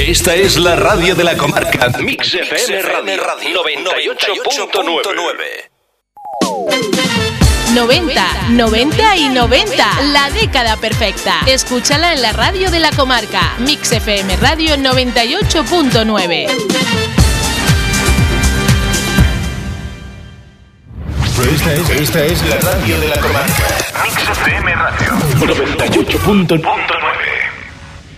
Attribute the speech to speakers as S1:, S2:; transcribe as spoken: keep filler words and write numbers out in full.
S1: Esta es la radio de la comarca. Mix F M Radio noventa y ocho punto nueve.
S2: noventa, noventa y noventa. La década perfecta. Escúchala en la radio de la comarca. Mix F M Radio noventa y ocho punto nueve.
S1: Esta es, esta es la radio de la comarca. Mix F M Radio noventa y ocho punto nueve.